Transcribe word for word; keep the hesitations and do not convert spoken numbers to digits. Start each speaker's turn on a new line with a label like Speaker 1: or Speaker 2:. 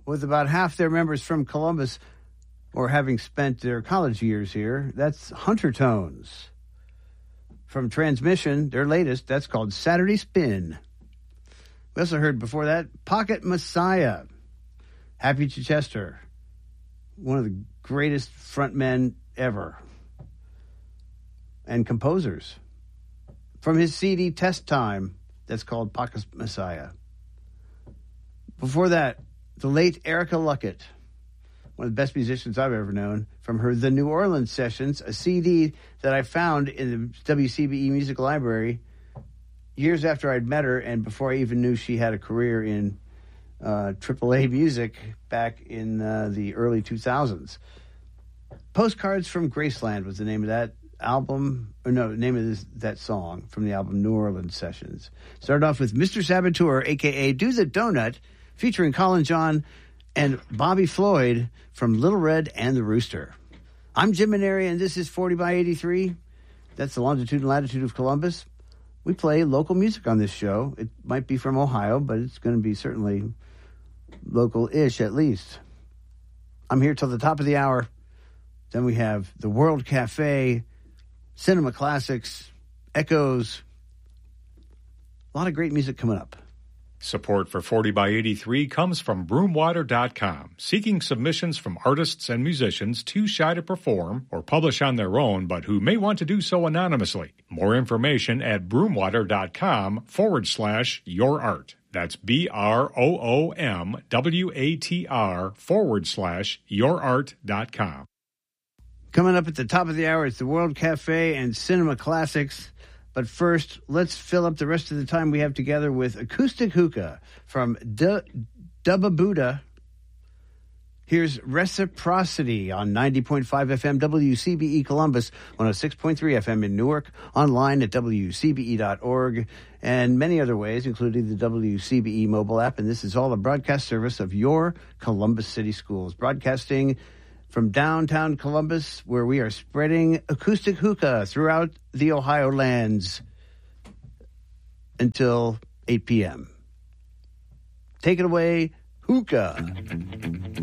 Speaker 1: with about half their members from Columbus or having spent their college years here. That's Hunter Tones. From Transmission, their latest, that's called Saturday Spin. We also heard before that Pocket Messiah, Happy Chichester, one of the greatest frontmen ever, and composers. From his C D Test Time, that's called Pocket Messiah. Before that, the late Erica Luckett, one of the best musicians I've ever known, from her The New Orleans Sessions, a C D that I found in the W C B E Music Library years after I'd met her and before I even knew she had a career in uh, triple A music back in uh, the early two thousands. Postcards from Graceland was the name of that album, or no, the name of this, that song from the album New Orleans Sessions. Started off with Mister Saboteur, a k a. Do the Donut, featuring Colin John and Bobby Floyd from Little Red and the Rooster. I'm Jim Maneri, and this is forty by eighty-three. That's the longitude and latitude of Columbus. We play local music on this show. It might be from Ohio, but it's going to be certainly local-ish at least. I'm here till the top of the hour. Then we have the World Cafe, Cinema Classics, Echoes. A lot of great music coming up.
Speaker 2: Support for forty by eighty-three comes from broomwater dot com, seeking submissions from artists and musicians too shy to perform or publish on their own, but who may want to do so anonymously. More information at broomwater.com forward slash your art. That's B-R-O-O-M-W-A-T-R forward slash your art dot com.
Speaker 1: Coming up at the top of the hour, it's the World Cafe and Cinema Classics. But first, let's fill up the rest of the time we have together with Acoustic Hookah from D- Dubba Buddha. Here's Reciprocity on ninety point five F M W C B E Columbus, one oh six point three F M in Newark, online at W C B E dot org, and many other ways, including the W C B E mobile app. And this is all a broadcast service of your Columbus City Schools, broadcasting from downtown Columbus, where we are spreading acoustic hookah throughout the Ohio lands until eight p.m. Take it away, hookah.